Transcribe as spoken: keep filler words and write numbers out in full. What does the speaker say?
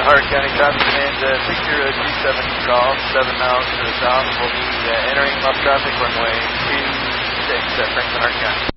Hart County Traffic Command, uh, six zero two seven call, seven miles to the south. We'll be uh, entering off traffic runway two six at Franklin, Hart County.